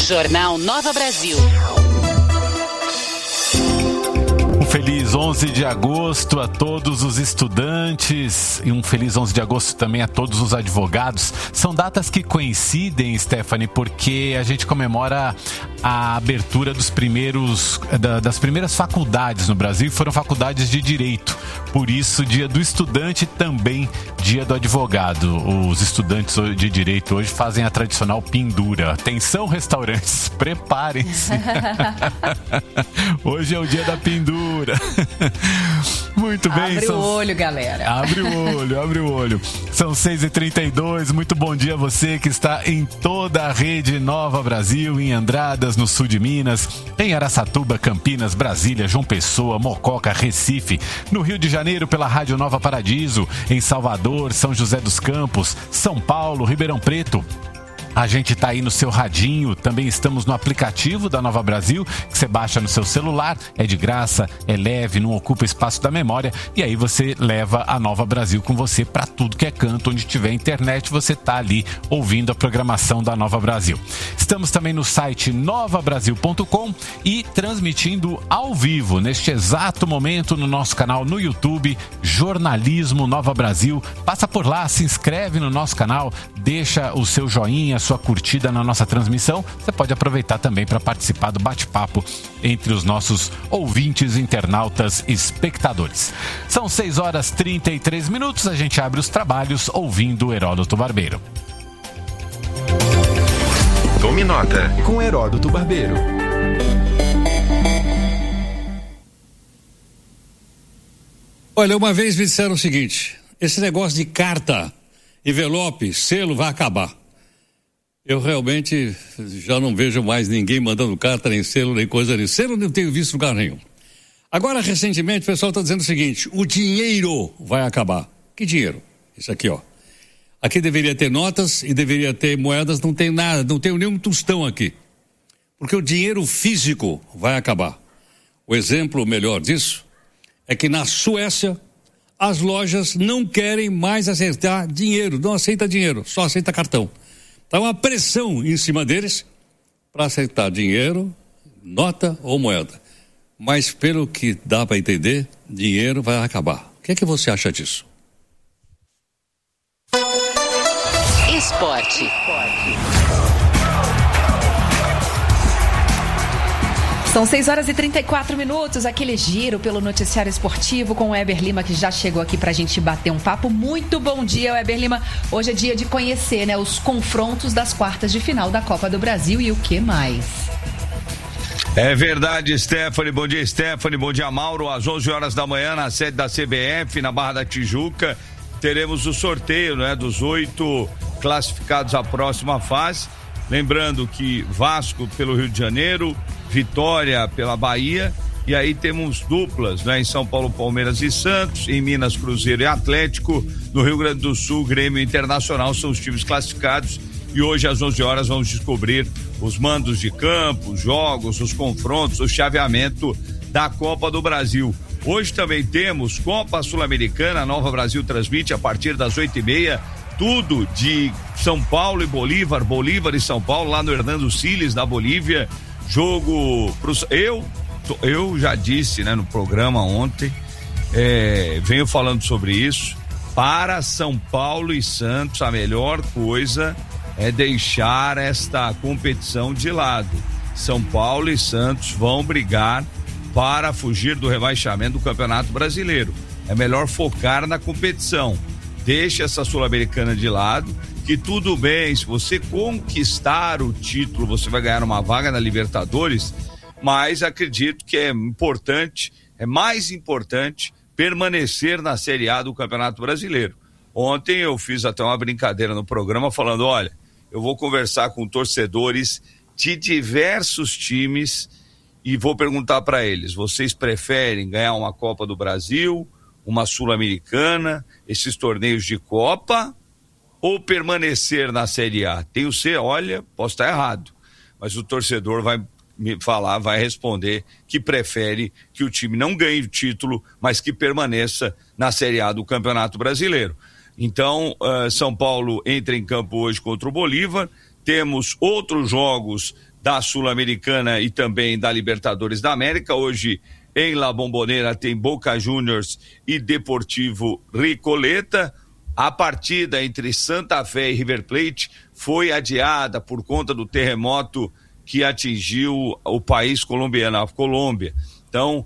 Jornal Nova Brasil. Feliz 11 de agosto a todos os estudantes e um feliz 11 de agosto também a todos os advogados. São datas que coincidem, Stephanie, porque a gente comemora a abertura das primeiras faculdades no Brasil, e foram faculdades de direito. Por isso, dia do estudante também dia do advogado. Os estudantes de direito hoje fazem a tradicional pendura. Atenção, restaurantes, preparem-se. Hoje é o dia da pendura. Muito bem. Abre o olho, galera. Abre o olho. São 6h32. Muito bom dia a você que está em toda a rede Nova Brasil, em Andradas, no sul de Minas, em Araçatuba, Campinas, Brasília, João Pessoa, Mococa, Recife, no Rio de Janeiro pela Rádio Nova Paradiso, em Salvador, São José dos Campos, São Paulo, Ribeirão Preto. A gente tá aí no seu radinho, também estamos no aplicativo da Nova Brasil, que você baixa no seu celular, é de graça, é leve, não ocupa espaço da memória, e aí você leva a Nova Brasil com você para tudo que é canto, onde tiver internet, você tá ali ouvindo a programação da Nova Brasil. Estamos também no site novabrasil.com e transmitindo ao vivo, neste exato momento, no nosso canal no YouTube, Jornalismo Nova Brasil. Passa por lá, se inscreve no nosso canal, deixa o seu joinha, sua curtida na nossa transmissão. Você pode aproveitar também para participar do bate-papo entre os nossos ouvintes, internautas e espectadores. São 6h33, a gente abre os trabalhos ouvindo Heródoto Barbeiro. Tome nota com Heródoto Barbeiro. Olha, uma vez me disseram o seguinte: esse negócio de carta, envelope, selo vai acabar. Eu realmente já não vejo mais ninguém mandando carta, nem selo, nem coisa nem selo, não tenho visto lugar nenhum. Agora, recentemente, o pessoal está dizendo o seguinte: o dinheiro vai acabar. Que dinheiro? Isso aqui, ó. Aqui deveria ter notas e deveria ter moedas, não tem nada, não tenho nenhum tostão aqui. Porque o dinheiro físico vai acabar. O exemplo melhor disso é que na Suécia as lojas não querem mais aceitar dinheiro, não aceita dinheiro, só aceita cartão. Está uma pressão em cima deles para aceitar dinheiro, nota ou moeda. Mas pelo que dá para entender, dinheiro vai acabar. O que é que você acha disso? Esporte. São 6h34, aquele giro pelo noticiário esportivo com o Weber Lima, que já chegou aqui pra gente bater um papo. Muito bom dia, Weber Lima. Hoje é dia de conhecer, né, os confrontos das quartas de final da Copa do Brasil e o que mais. É verdade, Stephanie. Bom dia, Stephanie. Bom dia, Mauro. Às 11 horas da manhã, na sede da CBF, na Barra da Tijuca, teremos o sorteio, né, dos 8 classificados à próxima fase. Lembrando que Vasco pelo Rio de Janeiro, Vitória pela Bahia, e aí temos duplas, né? Em São Paulo, Palmeiras e Santos, em Minas, Cruzeiro e Atlético, no Rio Grande do Sul, Grêmio Internacional são os times classificados, e hoje às 11 horas vamos descobrir os mandos de campo, os jogos, os confrontos, o chaveamento da Copa do Brasil. Hoje também temos Copa Sul-Americana, a Nova Brasil transmite a partir das 8h30, tudo de São Paulo e Bolívar, Bolívar e São Paulo, lá no Hernando Siles, na Bolívia. Jogo eu já disse, né, no programa ontem, venho falando sobre isso. Para São Paulo e Santos, a melhor coisa é deixar esta competição de lado. São Paulo e Santos vão brigar para fugir do rebaixamento do Campeonato Brasileiro. É melhor focar na competição. Deixa essa Sul-Americana de lado, que tudo bem, se você conquistar o título, você vai ganhar uma vaga na Libertadores, mas acredito que é importante, é mais importante permanecer na Série A do Campeonato Brasileiro. Ontem eu fiz até uma brincadeira no programa falando, olha, eu vou conversar com torcedores de diversos times e vou perguntar para eles, vocês preferem ganhar uma Copa do Brasil, uma Sul-Americana, esses torneios de Copa, ou permanecer na Série A? Olha, posso estar errado, mas o torcedor vai me falar, vai responder que prefere que o time não ganhe o título, mas que permaneça na Série A do Campeonato Brasileiro. Então, São Paulo entra em campo hoje contra o Bolívar, temos outros jogos da Sul-Americana e também da Libertadores da América. Hoje em La Bombonera tem Boca Juniors e Deportivo Recoleta. A partida entre Santa Fé e River Plate foi adiada por conta do terremoto que atingiu o país colombiano, a Colômbia. Então,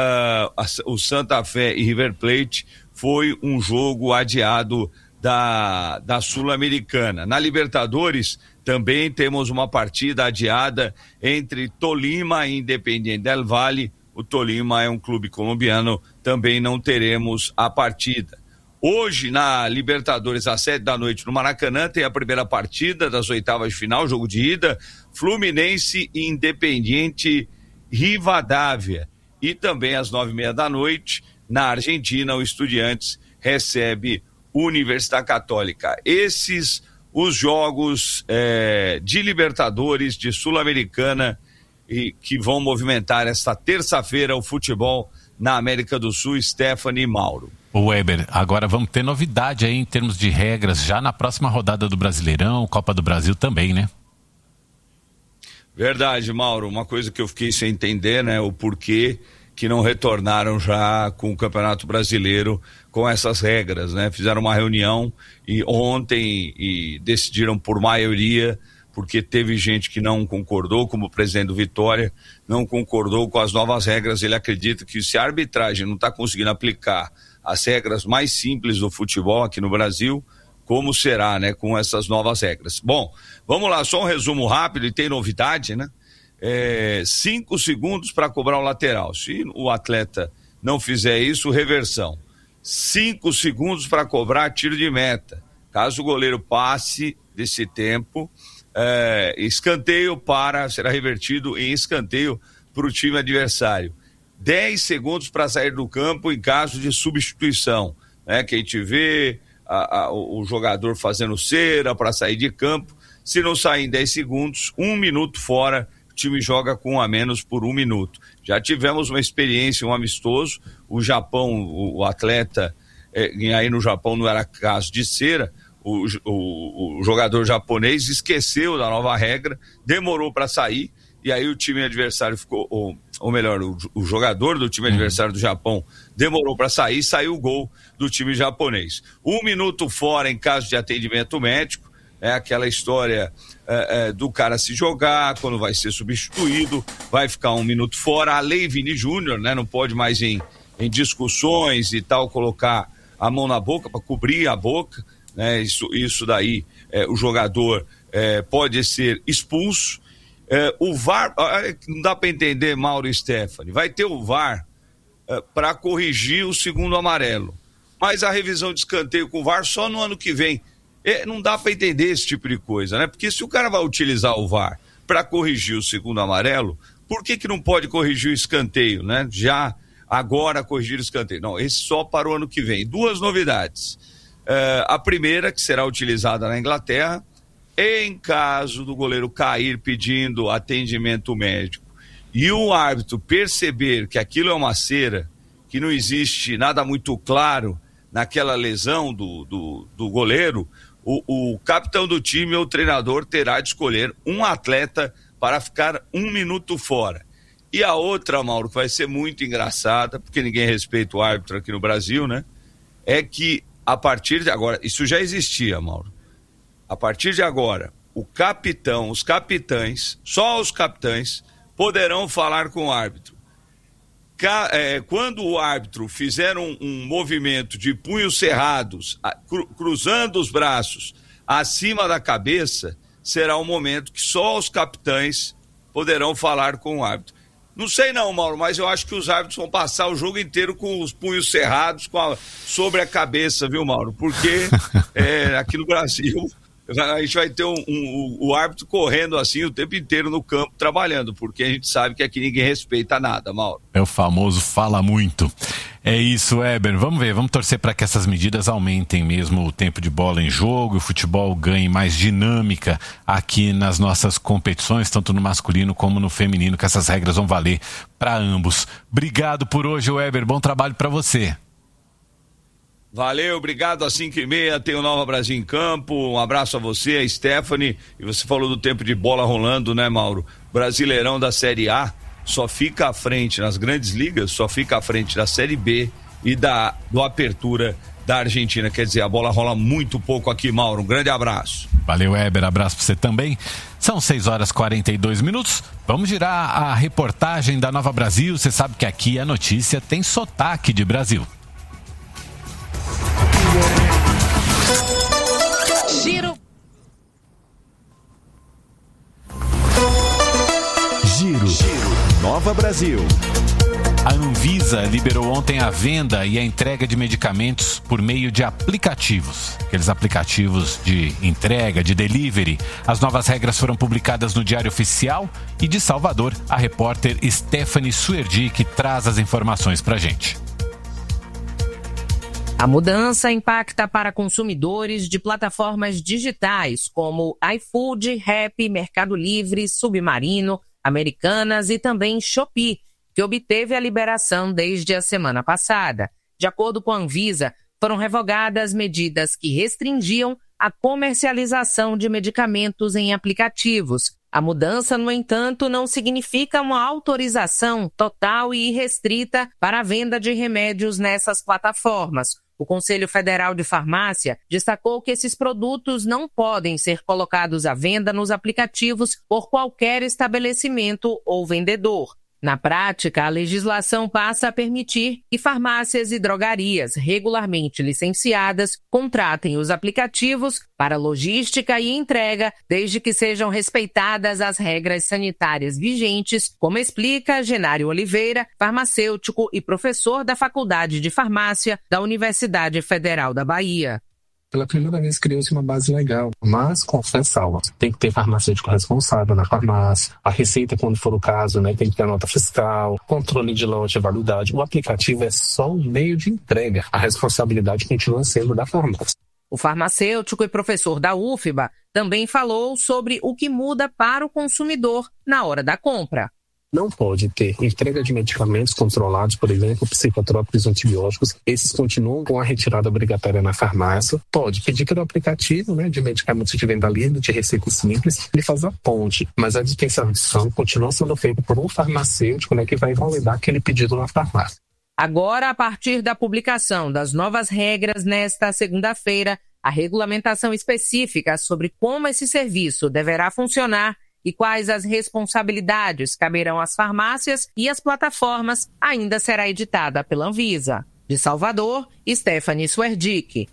o Santa Fé e River Plate foi um jogo adiado da Sul-Americana. Na Libertadores também temos uma partida adiada entre Tolima e Independiente del Valle. O Tolima é um clube colombiano, também não teremos a partida. Hoje, na Libertadores, às 19h, no Maracanã, tem a primeira partida das oitavas de final, jogo de ida, Fluminense e Independiente Rivadavia. E também às 21h30, na Argentina, o Estudiantes recebe Universidade Católica. Esses os jogos de Libertadores, de Sul-Americana, e que vão movimentar esta terça-feira o futebol na América do Sul. Stephanie e Mauro. O Weber, agora vamos ter novidade aí em termos de regras já na próxima rodada do Brasileirão, Copa do Brasil também, né? Verdade, Mauro. Uma coisa que eu fiquei sem entender, né? O porquê que não retornaram já com o Campeonato Brasileiro com essas regras, né? Fizeram uma reunião ontem e decidiram por maioria, porque teve gente que não concordou, como o presidente do Vitória, não concordou com as novas regras. Ele acredita que se a arbitragem não está conseguindo aplicar as regras mais simples do futebol aqui no Brasil, como será, né, com essas novas regras. Bom, vamos lá, só um resumo rápido, e tem novidade, né? 5 segundos para cobrar o lateral. Se o atleta não fizer isso, reversão. 5 segundos para cobrar tiro de meta. Caso o goleiro passe desse tempo, escanteio será revertido em escanteio para o time adversário. 10 segundos para sair do campo em caso de substituição, né? Que a gente vê o jogador fazendo cera para sair de campo. Se não sair em 10 segundos, 1 minuto fora, o time joga com 1 a menos por 1 minuto. Já tivemos uma experiência, um amistoso, o Japão, o atleta, aí no Japão não era caso de cera, o jogador japonês esqueceu da nova regra, demorou para sair, e aí o time adversário ficou, ou melhor, o jogador do time adversário do Japão demorou para sair, saiu o gol do time japonês. 1 minuto fora em caso de atendimento médico, é aquela história do cara se jogar, quando vai ser substituído, vai ficar 1 minuto fora. A lei Vini Júnior, né, não pode mais em discussões e tal, colocar a mão na boca para cobrir a boca, né, isso daí, o jogador pode ser expulso. O VAR, não dá para entender, Mauro e Stephanie, vai ter o VAR para corrigir o segundo amarelo, mas a revisão de escanteio com o VAR só no ano que vem. Não dá para entender esse tipo de coisa, né? Porque se o cara vai utilizar o VAR para corrigir o segundo amarelo, por que não pode corrigir o escanteio, né? Já agora corrigir o escanteio. Não, esse só para o ano que vem. 2 novidades. A primeira, que será utilizada na Inglaterra, em caso do goleiro cair pedindo atendimento médico e o árbitro perceber que aquilo é uma cera, que não existe nada muito claro naquela lesão do goleiro, o capitão do time ou o treinador terá de escolher um atleta para ficar 1 minuto fora. E a outra, Mauro, que vai ser muito engraçada, porque ninguém respeita o árbitro aqui no Brasil, né? É que a partir de agora, isso já existia, Mauro. A partir de agora, os capitães, só os capitães poderão falar com o árbitro. Quando o árbitro fizer um movimento de punhos cerrados, cruzando os braços acima da cabeça, será um momento que só os capitães poderão falar com o árbitro. Não sei não, Mauro, mas eu acho que os árbitros vão passar o jogo inteiro com os punhos cerrados sobre a cabeça, viu, Mauro? Porque aqui no Brasil a gente vai ter o árbitro correndo assim o tempo inteiro no campo trabalhando, porque a gente sabe que aqui ninguém respeita nada, Mauro. É o famoso fala muito. É isso, Weber. Vamos ver, vamos torcer para que essas medidas aumentem mesmo o tempo de bola em jogo e o futebol ganhe mais dinâmica aqui nas nossas competições, tanto no masculino como no feminino, que essas regras vão valer para ambos. Obrigado por hoje, Weber. Bom trabalho para você. Valeu, obrigado. Às 5h30 tem o Nova Brasil em campo. Um abraço a você, a Stephanie. E você falou do tempo de bola rolando, né, Mauro? Brasileirão da Série A só fica à frente, nas grandes ligas, só fica à frente da Série B e do Apertura da Argentina. Quer dizer, a bola rola muito pouco aqui, Mauro. Um grande abraço. Valeu, Weber. Abraço pra você também. São 6h42. Vamos girar a reportagem da Nova Brasil. Você sabe que aqui a notícia tem sotaque de Brasil. Giro Nova Brasil. A Anvisa liberou ontem a venda e a entrega de medicamentos por meio de aplicativos. Aqueles aplicativos de entrega, de delivery. As novas regras foram publicadas no Diário Oficial e de Salvador, a repórter Stephanie Suerdic traz as informações pra gente. A mudança impacta para consumidores de plataformas digitais como iFood, Rappi, Mercado Livre, Submarino, Americanas e também Shopee, que obteve a liberação desde a semana passada. De acordo com a Anvisa, foram revogadas medidas que restringiam a comercialização de medicamentos em aplicativos. A mudança, no entanto, não significa uma autorização total e irrestrita para a venda de remédios nessas plataformas. O Conselho Federal de Farmácia destacou que esses produtos não podem ser colocados à venda nos aplicativos por qualquer estabelecimento ou vendedor. Na prática, a legislação passa a permitir que farmácias e drogarias regularmente licenciadas contratem os aplicativos para logística e entrega, desde que sejam respeitadas as regras sanitárias vigentes, como explica Genário Oliveira, farmacêutico e professor da Faculdade de Farmácia da Universidade Federal da Bahia. Pela primeira vez criou-se uma base legal, mas com ressalvas. Tem que ter farmacêutico responsável na farmácia, a receita, quando for o caso, né, tem que ter a nota fiscal, controle de lote e validade. O aplicativo é só um meio de entrega. A responsabilidade continua sendo da farmácia. O farmacêutico e professor da UFBA também falou sobre o que muda para o consumidor na hora da compra. Não pode ter entrega de medicamentos controlados, por exemplo, psicotrópicos, antibióticos. Esses continuam com a retirada obrigatória na farmácia. Pode pedir pelo aplicativo, né, de medicamentos de venda livre, de receita simples, ele faz a ponte. Mas a dispensação continua sendo feita por um farmacêutico, né, que vai validar aquele pedido na farmácia. Agora, a partir da publicação das novas regras nesta segunda-feira, a regulamentação específica sobre como esse serviço deverá funcionar e quais as responsabilidades caberão às farmácias e às plataformas ainda será editada pela Anvisa. De Salvador, Stephanie Suerdic.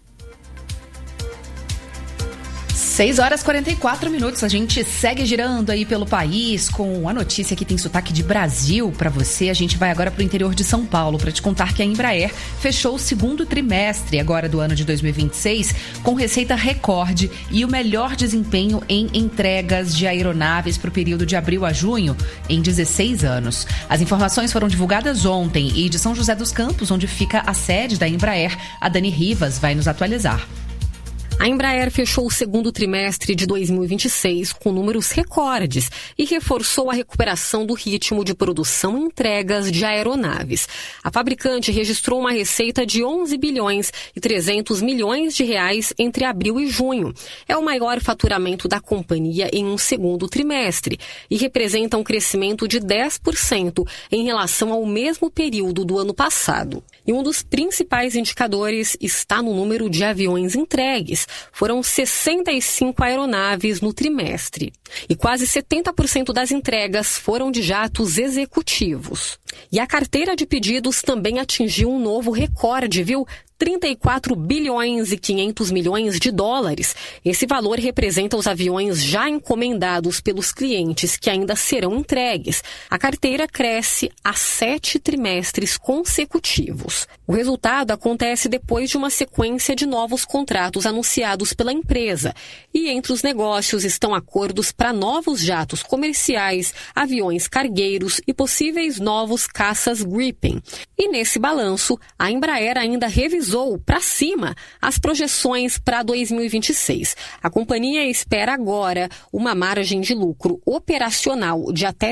6h44. A gente segue girando aí pelo país com a notícia que tem sotaque de Brasil para você. A gente vai agora para o interior de São Paulo para te contar que a Embraer fechou o segundo trimestre agora do ano de 2026 com receita recorde e o melhor desempenho em entregas de aeronaves para o período de abril a junho em 16 anos. As informações foram divulgadas ontem e de São José dos Campos, onde fica a sede da Embraer, a Dani Rivas vai nos atualizar. A Embraer fechou o segundo trimestre de 2026 com números recordes e reforçou a recuperação do ritmo de produção e entregas de aeronaves. A fabricante registrou uma receita de 11 bilhões e 300 milhões de reais entre abril e junho. É o maior faturamento da companhia em um segundo trimestre e representa um crescimento de 10% em relação ao mesmo período do ano passado. E um dos principais indicadores está no número de aviões entregues. Foram 65 aeronaves no trimestre. E quase 70% das entregas foram de jatos executivos. E a carteira de pedidos também atingiu um novo recorde, viu? 34 bilhões e 500 milhões de dólares. Esse valor representa os aviões já encomendados pelos clientes que ainda serão entregues. A carteira cresce há 7 trimestres consecutivos. O resultado acontece depois de uma sequência de novos contratos anunciados pela empresa. E entre os negócios estão acordos para novos jatos comerciais, aviões cargueiros e possíveis novos caças Gripen. E nesse balanço, a Embraer ainda revisou revisou para cima as projeções para 2026. A companhia espera agora uma margem de lucro operacional de até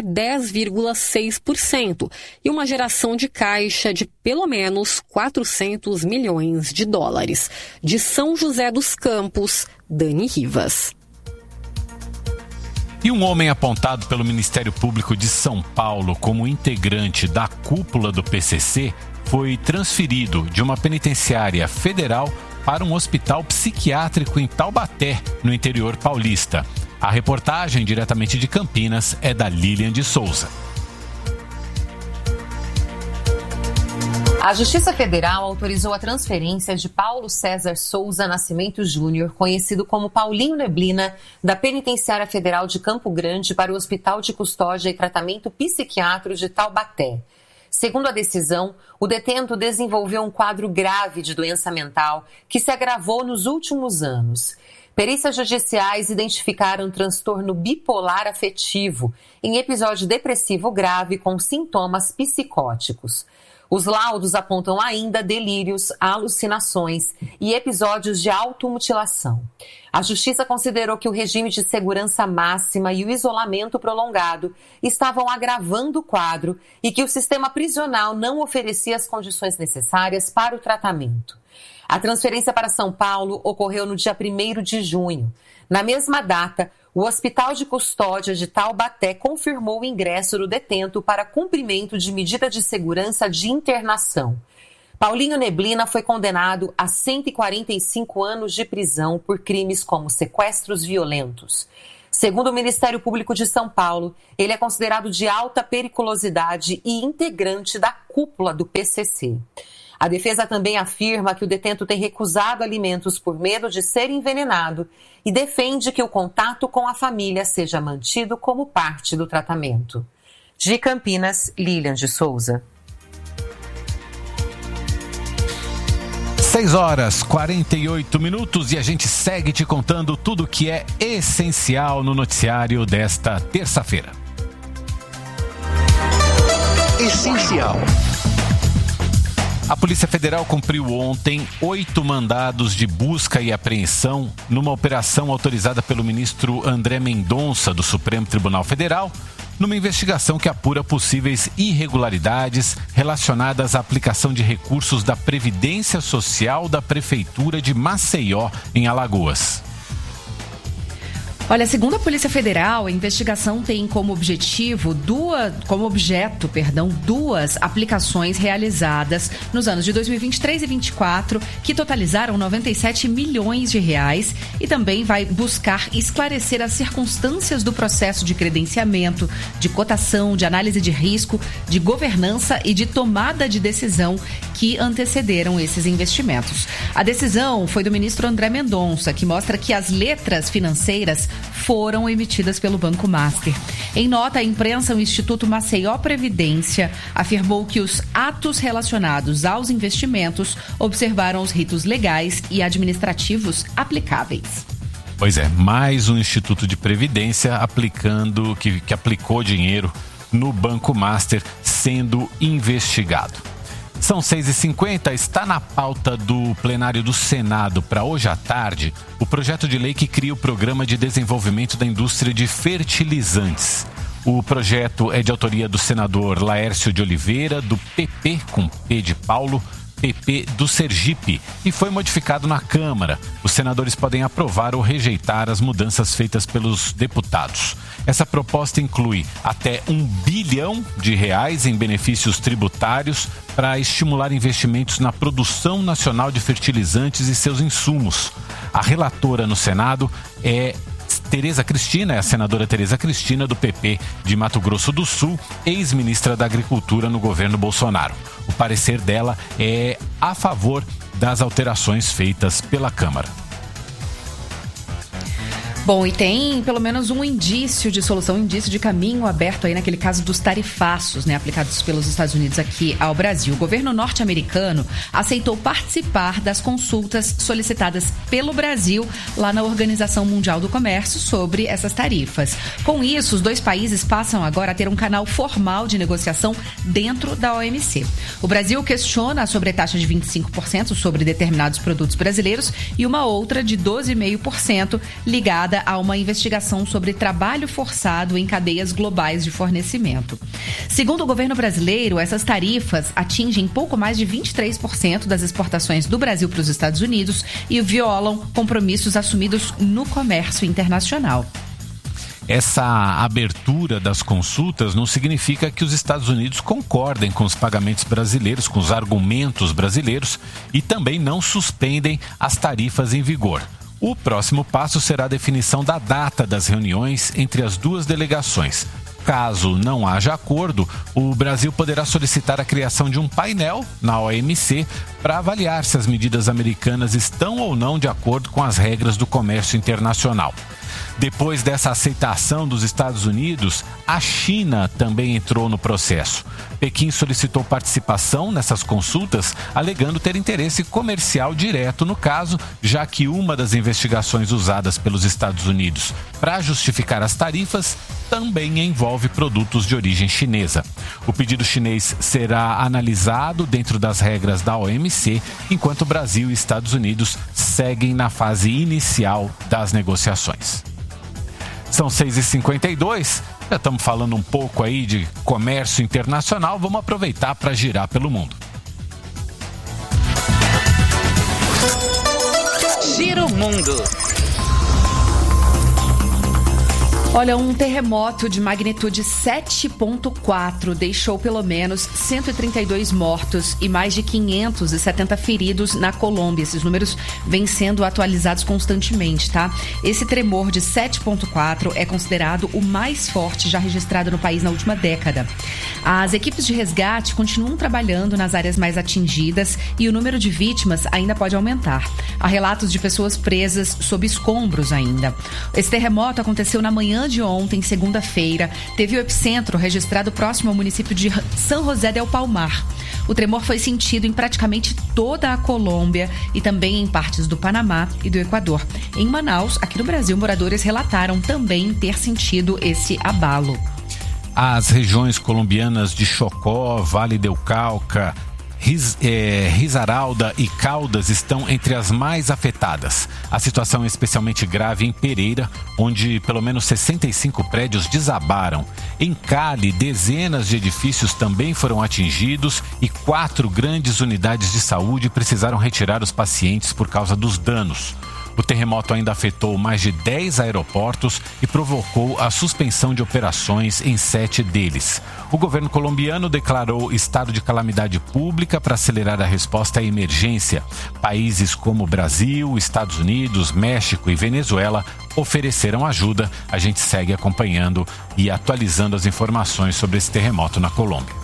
10,6% e uma geração de caixa de pelo menos 400 milhões de dólares. De São José dos Campos, Dani Rivas. E um homem apontado pelo Ministério Público de São Paulo como integrante da cúpula do PCC foi transferido de uma penitenciária federal para um hospital psiquiátrico em Taubaté, no interior paulista. A reportagem, diretamente de Campinas, é da Lilian de Souza. A Justiça Federal autorizou a transferência de Paulo César Souza Nascimento Júnior, conhecido como Paulinho Neblina, da Penitenciária Federal de Campo Grande para o Hospital de Custódia e Tratamento Psiquiátrico de Taubaté. Segundo a decisão, o detento desenvolveu um quadro grave de doença mental que se agravou nos últimos anos. Perícias judiciais identificaram transtorno bipolar afetivo em episódio depressivo grave com sintomas psicóticos. Os laudos apontam ainda delírios, alucinações e episódios de automutilação. A Justiça considerou que o regime de segurança máxima e o isolamento prolongado estavam agravando o quadro e que o sistema prisional não oferecia as condições necessárias para o tratamento. A transferência para São Paulo ocorreu no dia 1º de junho. Na mesma data, o Hospital de Custódia de Taubaté confirmou o ingresso do detento para cumprimento de medida de segurança de internação. Paulinho Neblina foi condenado a 145 anos de prisão por crimes como sequestros violentos. Segundo o Ministério Público de São Paulo, ele é considerado de alta periculosidade e integrante da cúpula do PCC. A defesa também afirma que o detento tem recusado alimentos por medo de ser envenenado e defende que o contato com a família seja mantido como parte do tratamento. De Campinas, Lilian de Souza. 6h48 e a gente segue te contando tudo que é essencial no noticiário desta terça-feira. Essencial. A Polícia Federal cumpriu ontem 8 mandados de busca e apreensão numa operação autorizada pelo ministro André Mendonça, do Supremo Tribunal Federal, numa investigação que apura possíveis irregularidades relacionadas à aplicação de recursos da Previdência Social da Prefeitura de Maceió, em Alagoas. Olha, segundo a Polícia Federal, a investigação tem como objeto duas aplicações realizadas nos anos de 2023 e 2024, que totalizaram 97 milhões de reais, e também vai buscar esclarecer as circunstâncias do processo de credenciamento, de cotação, de análise de risco, de governança e de tomada de decisão que antecederam esses investimentos. A decisão foi do ministro André Mendonça, que mostra que as letras financeiras foram emitidas pelo Banco Master. Em nota à imprensa, o Instituto Maceió Previdência afirmou que os atos relacionados aos investimentos observaram os ritos legais e administrativos aplicáveis. Pois é, mais um Instituto de Previdência que aplicou dinheiro no Banco Master sendo investigado. São 6h50, está na pauta do plenário do Senado para hoje à tarde o projeto de lei que cria o Programa de Desenvolvimento da Indústria de Fertilizantes. O projeto é de autoria do senador Laércio de Oliveira, do PP, com P de Paulo, PP do Sergipe, e foi modificado na Câmara. Os senadores podem aprovar ou rejeitar as mudanças feitas pelos deputados. Essa proposta inclui até R$1 bilhão em benefícios tributários para estimular investimentos na produção nacional de fertilizantes e seus insumos. A relatora no Senado é a senadora Tereza Cristina, do PP de Mato Grosso do Sul, ex-ministra da Agricultura no governo Bolsonaro. O parecer dela é a favor das alterações feitas pela Câmara. Bom, e tem pelo menos um indício de solução, um indício de caminho aberto aí naquele caso dos tarifaços, né, aplicados pelos Estados Unidos aqui ao Brasil. O governo norte-americano aceitou participar das consultas solicitadas pelo Brasil lá na Organização Mundial do Comércio sobre essas tarifas. Com isso, os dois países passam agora a ter um canal formal de negociação dentro da OMC. O Brasil questiona a sobretaxa de 25% sobre determinados produtos brasileiros e uma outra de 12,5% ligada a uma investigação sobre trabalho forçado em cadeias globais de fornecimento. Segundo o governo brasileiro, essas tarifas atingem pouco mais de 23% das exportações do Brasil para os Estados Unidos e violam compromissos assumidos no comércio internacional. Essa abertura das consultas não significa que os Estados Unidos concordem com os pagamentos brasileiros, com os argumentos brasileiros, e também não suspendem as tarifas em vigor. O próximo passo será a definição da data das reuniões entre as duas delegações. Caso não haja acordo, o Brasil poderá solicitar a criação de um painel na OMC para avaliar se as medidas americanas estão ou não de acordo com as regras do comércio internacional. Depois dessa aceitação dos Estados Unidos, a China também entrou no processo. Pequim solicitou participação nessas consultas, alegando ter interesse comercial direto no caso, já que uma das investigações usadas pelos Estados Unidos para justificar as tarifas também envolve produtos de origem chinesa. O pedido chinês será analisado dentro das regras da OMC, enquanto Brasil e Estados Unidos seguem na fase inicial das negociações. São 6h52, já estamos falando um pouco aí de comércio internacional, vamos aproveitar para girar pelo mundo. Gira o mundo. Olha, um terremoto de magnitude 7,4 deixou pelo menos 132 mortos e mais de 570 feridos na Colômbia. Esses números vêm sendo atualizados constantemente, tá? Esse tremor de 7,4 é considerado o mais forte já registrado no país na última década. As equipes de resgate continuam trabalhando nas áreas mais atingidas e o número de vítimas ainda pode aumentar. Há relatos de pessoas presas sob escombros ainda. Esse terremoto aconteceu na manhã de ontem, segunda-feira, teve o epicentro registrado próximo ao município de San José del Palmar. O tremor foi sentido em praticamente toda a Colômbia e também em partes do Panamá e do Equador. Em Manaus, aqui no Brasil, moradores relataram também ter sentido esse abalo. As regiões colombianas de Chocó, Vale del Cauca, Risaralda e Caldas estão entre as mais afetadas. A situação é especialmente grave em Pereira, onde pelo menos 65 prédios desabaram. Em Cali, dezenas de edifícios também foram atingidos e 4 grandes unidades de saúde precisaram retirar os pacientes por causa dos danos. O terremoto ainda afetou mais de 10 aeroportos e provocou a suspensão de operações em 7 deles. O governo colombiano declarou estado de calamidade pública para acelerar a resposta à emergência. Países como Brasil, Estados Unidos, México e Venezuela ofereceram ajuda. A gente segue acompanhando e atualizando as informações sobre esse terremoto na Colômbia.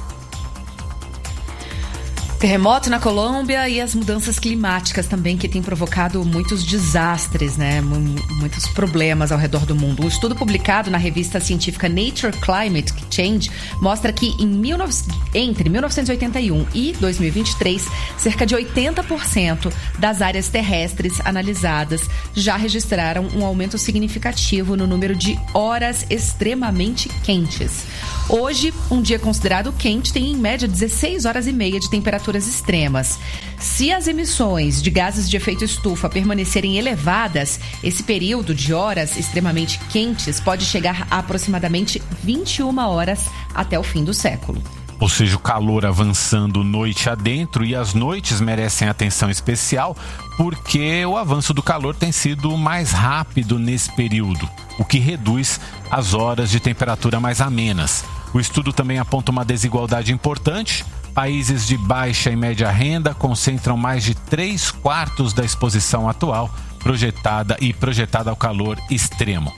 Terremoto na Colômbia e as mudanças climáticas também, que têm provocado muitos desastres, né? Muitos problemas ao redor do mundo. Um estudo publicado na revista científica Nature Climate Change mostra que entre 1981 e 2023, cerca de 80% das áreas terrestres analisadas já registraram um aumento significativo no número de horas extremamente quentes. Hoje, um dia considerado quente tem em média 16 horas e meia de temperaturas extremas. Se as emissões de gases de efeito estufa permanecerem elevadas, esse período de horas extremamente quentes pode chegar a aproximadamente 21 horas até o fim do século. Ou seja, o calor avançando noite adentro, e as noites merecem atenção especial porque o avanço do calor tem sido mais rápido nesse período, o que reduz as horas de temperatura mais amenas. O estudo também aponta uma desigualdade importante. Países de baixa e média renda concentram mais de 3/4 da exposição atual projetada ao calor extremo.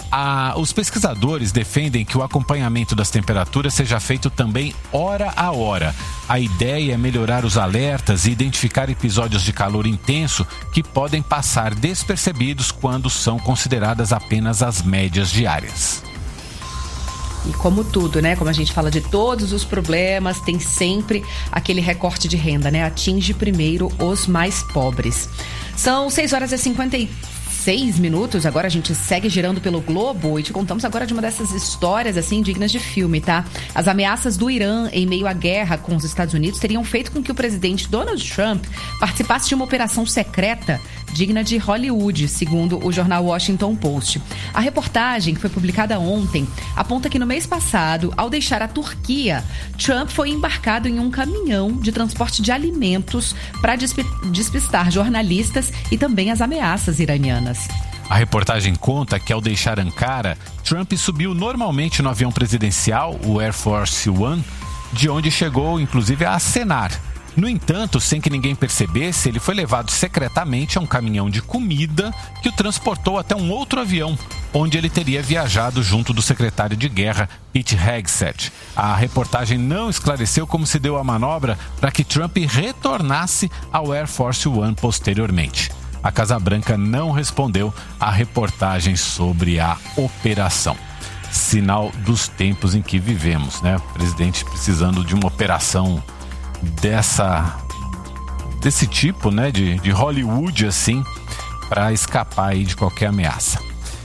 Os pesquisadores defendem que o acompanhamento das temperaturas seja feito também hora a hora. A ideia é melhorar os alertas e identificar episódios de calor intenso que podem passar despercebidos quando são consideradas apenas as médias diárias. E como tudo, né? Como a gente fala de todos os problemas, tem sempre aquele recorte de renda, né? Atinge primeiro os mais pobres. São 6h56. Agora a gente segue girando pelo globo e te contamos agora de uma dessas histórias assim dignas de filme, tá? As ameaças do Irã em meio à guerra com os Estados Unidos teriam feito com que o presidente Donald Trump participasse de uma operação secreta digna de Hollywood, segundo o jornal Washington Post. A reportagem, que foi publicada ontem, aponta que no mês passado, ao deixar a Turquia, Trump foi embarcado em um caminhão de transporte de alimentos para despistar jornalistas e também as ameaças iranianas. A reportagem conta que ao deixar Ankara, Trump subiu normalmente no avião presidencial, o Air Force One, de onde chegou inclusive a acenar. No entanto, sem que ninguém percebesse, ele foi levado secretamente a um caminhão de comida que o transportou até um outro avião, onde ele teria viajado junto do secretário de guerra, Pete Hegseth. A reportagem não esclareceu como se deu a manobra para que Trump retornasse ao Air Force One posteriormente. A Casa Branca não respondeu à reportagem sobre a operação. Sinal dos tempos em que vivemos, né? O presidente precisando de uma operação desse tipo, né? De Hollywood, assim, para escapar aí de qualquer ameaça.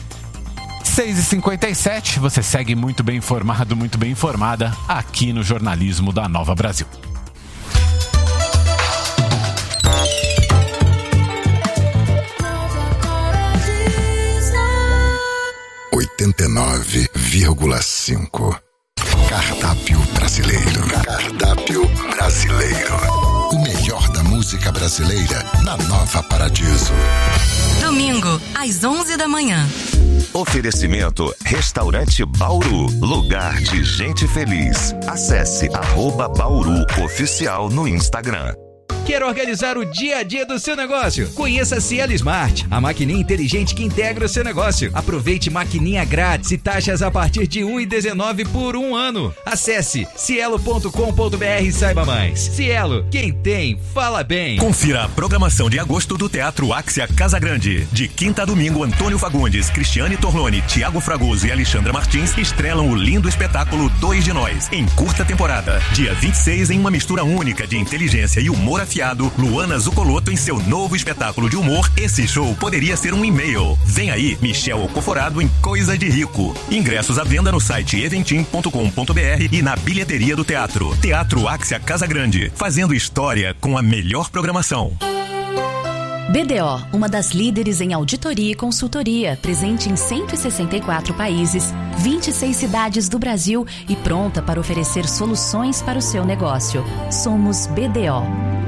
6h57, você segue muito bem informado, muito bem informada aqui no Jornalismo da Nova Brasil. 89,5. Cardápio brasileiro. Cardápio brasileiro. O melhor da música brasileira na Nova Paradiso. Domingo, às 11 da manhã. Oferecimento Restaurante Bauru, lugar de gente feliz. Acesse @Bauru Oficial no Instagram. Quer organizar o dia a dia do seu negócio? Conheça a Cielo Smart, a maquininha inteligente que integra o seu negócio. Aproveite maquininha grátis e taxas a partir de R$ 1,19 por um ano. Acesse cielo.com.br e saiba mais. Cielo, quem tem, fala bem. Confira a programação de agosto do Teatro Áxia Casagrande. De quinta a domingo, Antônio Fagundes, Cristiane Torlone, Tiago Fragoso e Alexandra Martins estrelam o lindo espetáculo Dois de Nós, em curta temporada. Dia 26, em uma mistura única de inteligência e humor afiado, Luana Zucoloto em seu novo espetáculo de humor Esse Show Poderia Ser um E-mail. Vem aí, Michel Ocoforado em Coisa de Rico. Ingressos à venda no site eventim.com.br e na bilheteria do teatro. Teatro Áxia Casagrande, fazendo história com a melhor programação. BDO, uma das líderes em auditoria e consultoria, presente em 164 países, 26 cidades do Brasil e pronta para oferecer soluções para o seu negócio. Somos BDO.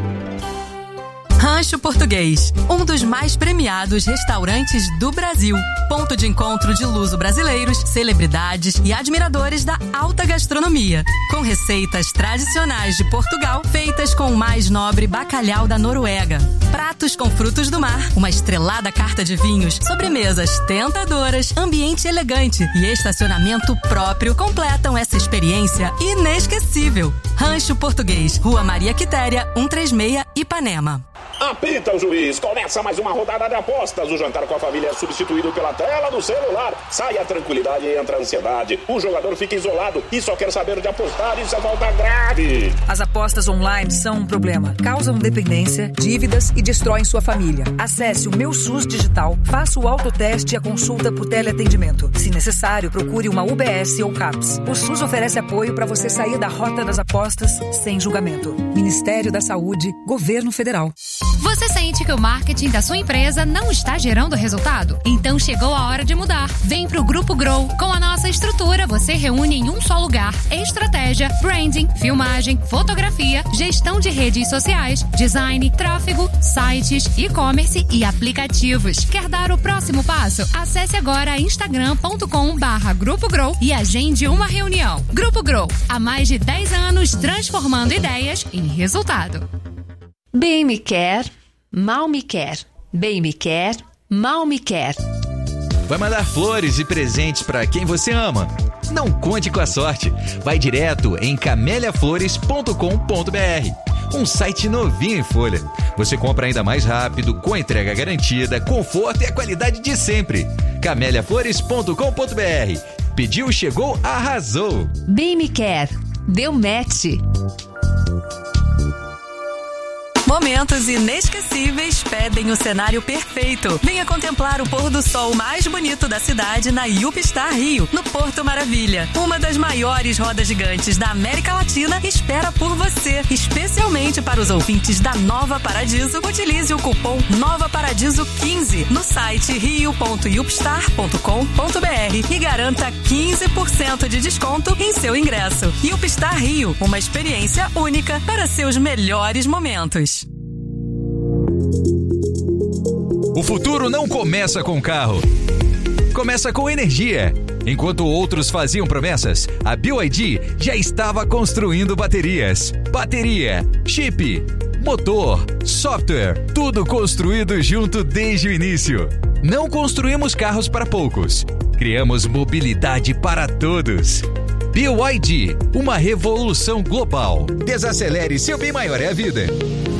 Rancho Português, um dos mais premiados restaurantes do Brasil. Ponto de encontro de luso-brasileiros, celebridades e admiradores da alta gastronomia. Com receitas tradicionais de Portugal, feitas com o mais nobre bacalhau da Noruega. Pratos com frutos do mar, uma estrelada carta de vinhos, sobremesas tentadoras, ambiente elegante e estacionamento próprio completam essa experiência inesquecível. Rancho Português, Rua Maria Quitéria, 136, Ipanema. Apita o juiz, começa mais uma rodada de apostas. O jantar com a família é substituído pela tela do celular. Sai a tranquilidade e entra a ansiedade. O jogador fica isolado e só quer saber de apostar. Isso é falta grave. As apostas online são um problema. Causam dependência, dívidas e destroem sua família. Acesse o Meu SUS Digital, faça o autoteste e a consulta por teleatendimento. Se necessário, procure uma UBS ou CAPS. O SUS oferece apoio para você sair da rota das apostas sem julgamento. Ministério da Saúde, Governo Federal. Você sente que o marketing da sua empresa não está gerando resultado? Então chegou a hora de mudar. Vem pro Grupo Grow. Com a nossa estrutura, você reúne em um só lugar estratégia, branding, filmagem, fotografia, gestão de redes sociais, design, tráfego, sites, e-commerce e aplicativos. Quer dar o próximo passo? Acesse agora instagram.com/Grupo Grow e agende uma reunião. Grupo Grow, há mais de 10 anos transformando ideias em resultado. Bem me quer, mal me quer. Bem me quer, mal me quer. vai mandar flores e presentes para quem você ama. Não conte com a sorte. Vai direto em cameliaflores.com.br. Um site novinho em folha. Você compra ainda mais rápido, com entrega garantida, conforto e a qualidade de sempre. cameliaflores.com.br. Pediu, chegou, arrasou. Bem me quer. Deu match. Momentos inesquecíveis pedem o cenário perfeito. Venha contemplar o pôr do sol mais bonito da cidade na UpStar Rio, no Porto Maravilha. Uma das maiores rodas gigantes da América Latina espera por você. Especialmente para os ouvintes da Nova Paradiso, utilize o cupom NOVAParadiso15 no site rio.upstar.com.br e garanta 15% de desconto em seu ingresso. UpStar Rio, uma experiência única para seus melhores momentos. O futuro não começa com carro. Começa com energia. Enquanto outros faziam promessas, a BYD já estava construindo baterias. Bateria, chip, motor, software, tudo construído junto desde o início. Não construímos carros para poucos. Criamos mobilidade para todos. BYD, uma revolução global. Desacelere, seu bem maior é a vida.